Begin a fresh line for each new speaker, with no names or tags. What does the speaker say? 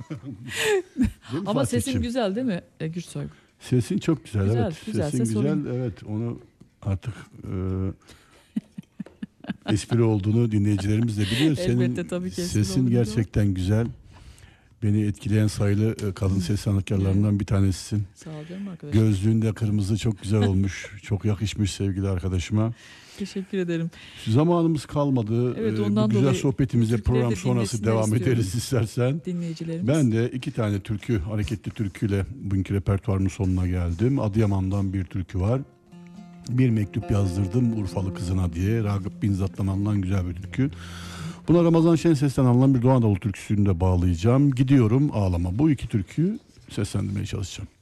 Değil mi
Ama sesin
Fatih'ciğim?
güzel değil mi Gürsoy?
Sesin çok güzel,
Güzel,
evet.
güzelse
Sesin güzel,
sorun.
evet. Onu artık espri olduğunu dinleyicilerimiz de biliyor.
Elbette,
Senin
tabii ki espri
sesin
olduğunu
gerçekten güzel. Beni etkileyen sayılı kadın ses sanatkarlarından bir tanesisin.
Sağ ol canım arkadaşım.
Gözlüğün de kırmızı çok güzel olmuş. Çok yakışmış sevgili arkadaşıma.
Teşekkür ederim.
Zamanımız kalmadı.
Evet,
Bu
ondan
güzel
dolayı
sohbetimize
türküleri
program
de
sonrası
dinlesinler
devam
istiyorum
ederiz istersen.
dinleyicilerimiz.
Ben de 2 tane türkü, hareketli türküyle bugünkü repertuarımın sonuna geldim. Adıyaman'dan bir türkü var. Bir mektup yazdırdım Urfalı kızına diye. Ragıp Binzat'tan alınan güzel bir türkü. Buna Ramazan Şenses'ten alınan bir Doğu Anadolu türküsünü de bağlayacağım. Gidiyorum ağlama. Bu 2 türküyü seslendirmeye çalışacağım.